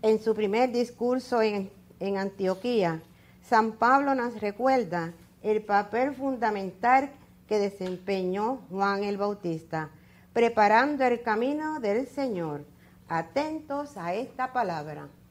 En su primer discurso en Antioquía, San Pablo nos recuerda el papel fundamental que desempeñó Juan el Bautista, preparando el camino del Señor. Atentos a esta palabra.